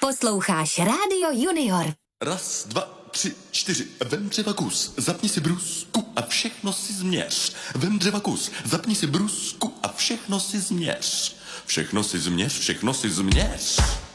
Posloucháš Rádio Junior. Raz, dva, tři, čtyři. Vem dřeva kus, zapni si brusku a všechno si změř. Vem dřeva kus, zapni si brusku a všechno si změř. Všechno si změř, všechno si změř.